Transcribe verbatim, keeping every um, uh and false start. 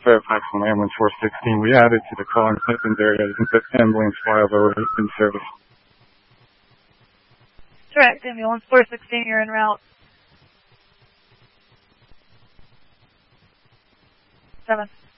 Fairfax on Ambulance four sixteen. We added to the call in Clinton's area. You can put ambulance five over in service. Correct. Ambulance four sixteen, you're en route. Seven.